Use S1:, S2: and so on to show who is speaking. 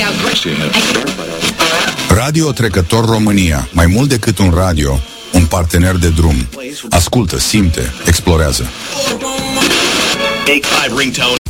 S1: Radio Trecător România. Mai mult decât un radio, un partener de drum. Ascultă, simte, explorează.